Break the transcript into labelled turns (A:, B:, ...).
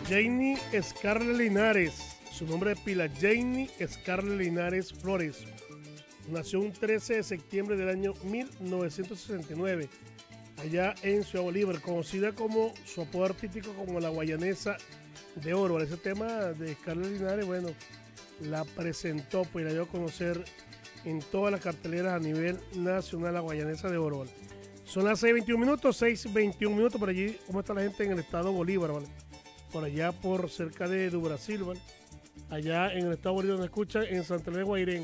A: Janie Scarlett Linares, su nombre es pila, Janie Scarlett Linares Flores. Nació un 13 de septiembre del año 1969, allá en Ciudad Bolívar, conocida como su apodo artístico como la guayanesa de oro. Ese tema de Scarlett Linares, bueno, la presentó, pues la dio a conocer en todas las carteleras a nivel nacional, la guayanesa de oro, ¿vale? Son las 6:21 minutos, 6:21 minutos por allí. ¿Cómo está la gente en el estado Bolívar, ¿vale? Por allá por cerca de Brasil, ¿vale? Allá en el estado Bolívar, donde escuchan en Santa Elena de Guairén.